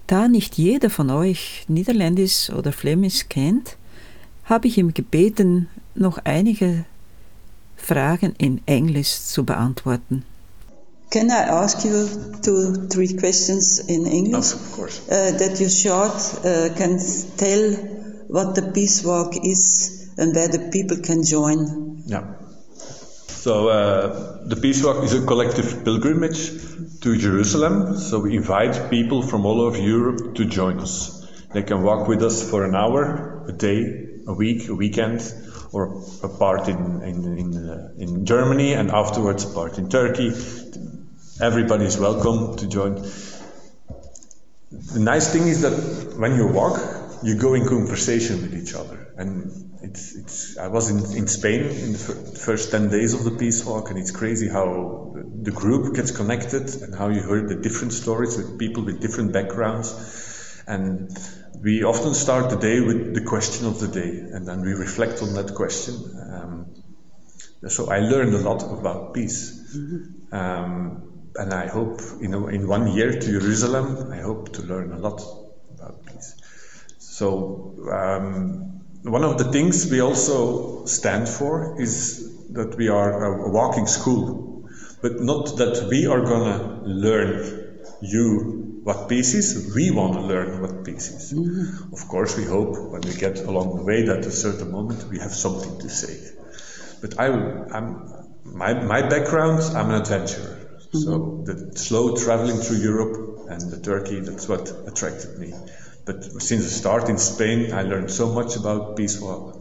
Da nicht jeder von euch Niederländisch oder Flämisch kennt, habe ich ihm gebeten, noch einige Fragen in Englisch zu beantworten. Can I ask you 2-3 questions in English? Of course. That you short can tell what the Peace Walk is and where the people can join. Yeah. So the Peace Walk is a collective pilgrimage to Jerusalem. So we invite people from all over Europe to join us. They can walk with us for an hour, a day, a week, a weekend, or a part in Germany, and afterwards a part in Turkey. Everybody is welcome to join. The nice thing is that when you walk, you go in conversation with each other, and I was in Spain in the first 10 days of the Peace Walk, and it's crazy how the group gets connected and how you heard the different stories with people with different backgrounds. And we often start the day with the question of the day, and then we reflect on that question. So I learned a lot about peace. And I hope, in 1 year to Jerusalem, I hope to learn a lot about peace. So one of the things we also stand for is that we are a walking school, but not that we are gonna learn you what peace is. We want to learn what peace is. Mm-hmm. Of course, we hope when we get along the way that at a certain moment we have something to say. But my background, I'm an adventurer. So the slow traveling through Europe and the Turkey, that's what attracted me. But since the start in Spain, I learned so much about peace.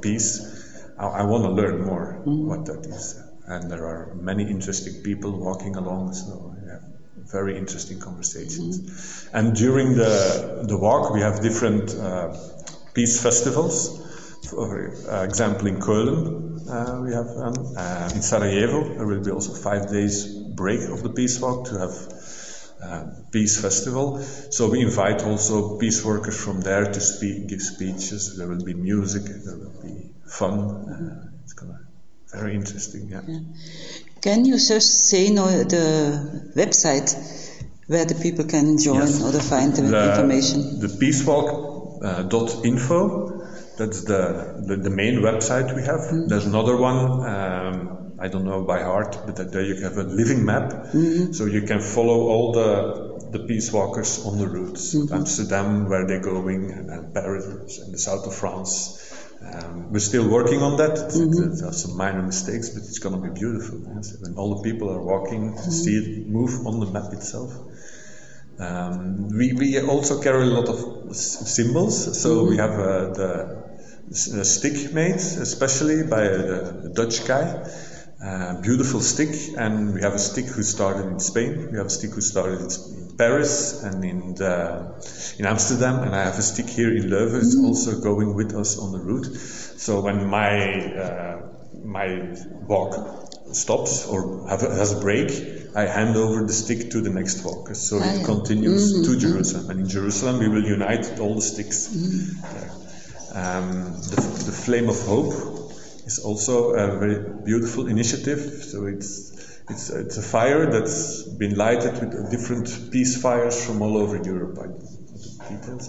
I want to learn more what that is. And there are many interesting people walking along, so yeah, very interesting conversations. And during the walk, we have different peace festivals. For example, in Köln, we have in Sarajevo, there will be also 5 days break of the Peace Walk to have Peace Festival. So we invite also peace workers from there to give speeches. There will be music, there will be fun. It's gonna very interesting, yeah. Can you just say the website where the people can join or to find the information? The peacewalk.info. That's the main website we have. There's another one, I don't know by heart, but there you have a living map. So you can follow all the peace walkers on the routes. Amsterdam, where they're going, and Paris, and the south of France. We're still working on that. There are some minor mistakes, but it's going to be beautiful. Yes? When all the people are walking, to see it move on the map itself. We also carry a lot of symbols. So we have the stick made, especially by a Dutch guy. Beautiful stick, and we have a stick who started in Spain. We have a stick who started in Paris and in Amsterdam, and I have a stick here in Leuven. It's also going with us on the route. So when my walk stops or has a break, I hand over the stick to the next walker, so it continues to Jerusalem. And in Jerusalem, we will unite all the sticks there. The Flame of Hope is also a very beautiful initiative. So it's a fire that's been lighted with different peace fires from all over Europe. I don't know the details.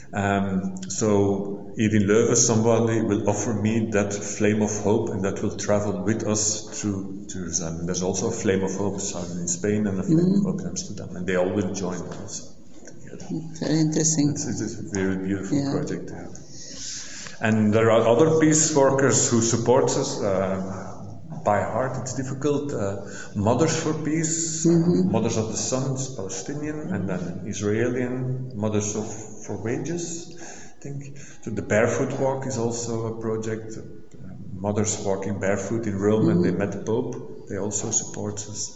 So here in Leuven, somebody will offer me that Flame of Hope, and that will travel with us through Jerusalem. And there's also a Flame of Hope started in Spain and a Flame of Hope in Amsterdam, and they all will join us together. Very interesting. It's a very beautiful project. Yeah. And there are other peace workers who support us. By heart, it's difficult. Mothers for Peace, Mothers of the Sun, Palestinian, and then Israeli Mothers for Wages, I think. So the Barefoot Walk is also a project. Mothers walking barefoot in Rome, and they met the Pope. They also support us.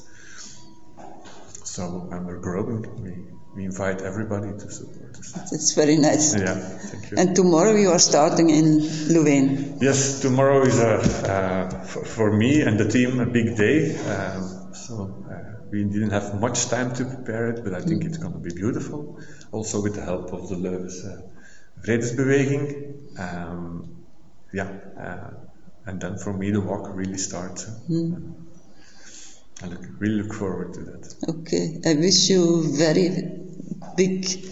So, and we're growing. We invite everybody to support us. That's very nice. Yeah, thank you. And tomorrow you are starting in Louvain. Yes, tomorrow is for me and the team a big day. We didn't have much time to prepare it, but I think it's going to be beautiful. Also with the help of the Leuvense Vredesbeweging. And then for me the walk really starts. I really look forward to that. Okay, I wish you very big